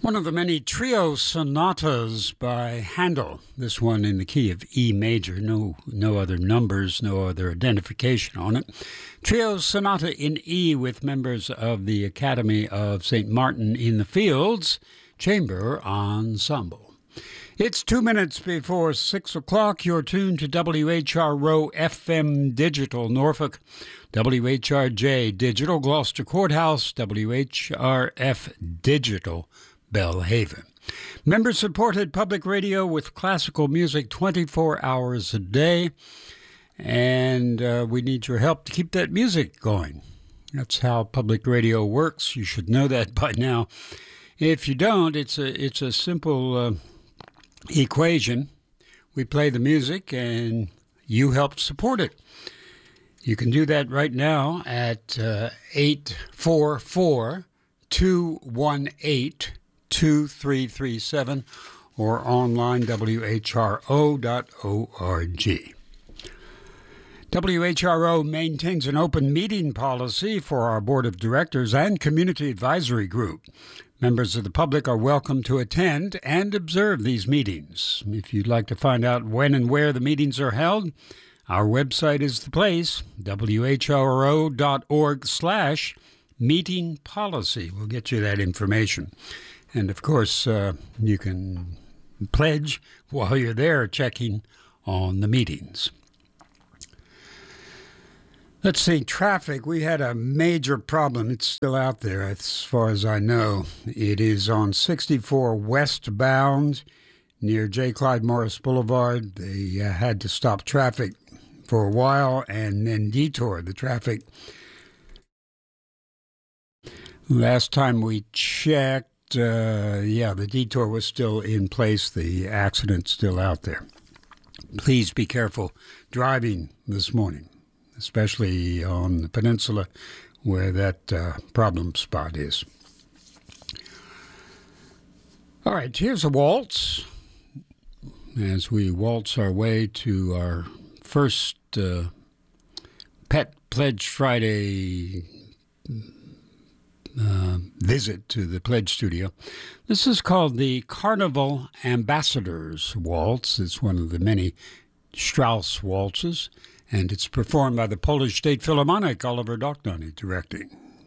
One of the many trio sonatas by Handel, this one in the key of E major, no other numbers, no other identification on it. Trio sonata in E with members of the Academy of St. Martin in the Fields Chamber Ensemble. It's 2 minutes before 6 o'clock. You're tuned to WHRO FM Digital Norfolk, WHRJ Digital Gloucester Courthouse, WHRF Digital Belhaven. Member-supported public radio with classical music 24 hours a day, and we need your help to keep that music going. That's how public radio works. You should know that by now. If you don't, it's a simple equation. We play the music, and you help support it. You can do that right now at 844-218 2337 or online whro.org. WHRO maintains an open meeting policy for our board of directors and community advisory group. Members of the public are welcome to attend and observe these meetings. If you'd like to find out when and where the meetings are held, our website is the place, whro.org/meeting policy. We'll get you that information. And, of course, you can pledge while you're there checking on the meetings. Let's see, traffic. We had a major problem. It's still out there as far as I know. It is on 64 westbound near J. Clyde Morris Boulevard. They had to stop traffic for a while and then detour the traffic. Last time we checked, the detour was still in place. The accident's still out there. Please be careful driving this morning, especially on the peninsula where that problem spot is. All right, here's a waltz as we waltz our way to our first Pet Pledge Friday visit to the Pledge Studio. This is called the Carnival Ambassadors Waltz. It's one of the many Strauss waltzes, and it's performed by the Polish State Philharmonic, Oliver Dochnany directing.